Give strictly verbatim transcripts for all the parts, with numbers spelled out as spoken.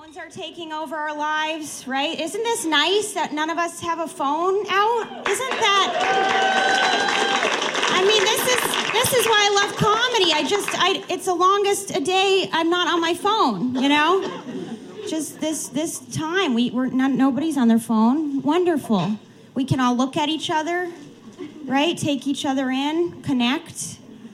Phones are taking over our lives, right? Isn't this nice that none of us have a phone out? Isn't that... I mean, this is this is why I love comedy. I just, I, it's the longest a day I'm not on my phone, you know? Just this this time, we, we're not, nobody's on their phone. Wonderful. We can all look at each other, right? Take each other in, connect.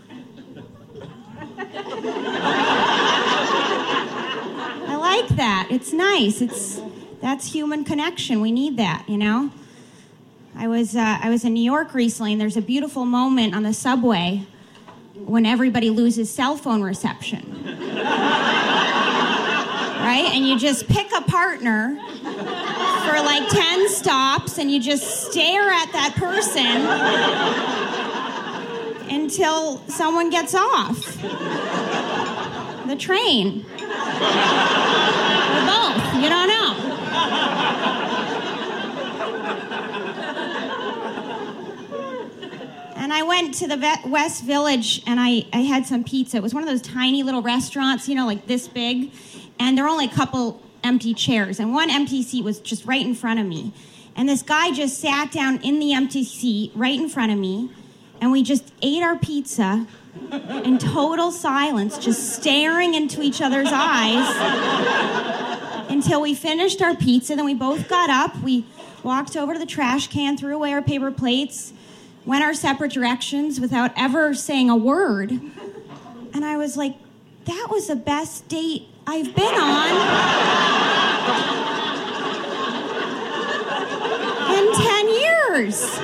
I like that. It's nice. It's that's human connection. We need that, you know? I was uh, I was in New York recently, and there's a beautiful moment on the subway when everybody loses cell phone reception. Right? And you just pick a partner for like ten stops, and you just stare at that person until someone gets off the train. Or both. You don't know. And I went to the West Village, and I, I had some pizza. It was one of those tiny little restaurants, you know, like this big. And there were only a couple empty chairs. And one empty seat was just right in front of me. And this guy just sat down in the empty seat right in front of me. And we just ate our pizza in total silence, just staring into each other's eyes until we finished our pizza. Then we both got up. We walked over to the trash can, threw away our paper plates, went our separate directions without ever saying a word. And I was like, that was the best date I've been on in ten years.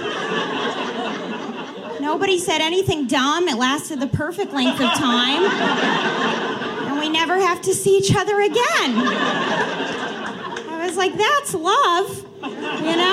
Nobody said anything dumb. It lasted the perfect length of time. And we never have to see each other again. I was like, that's love, you know?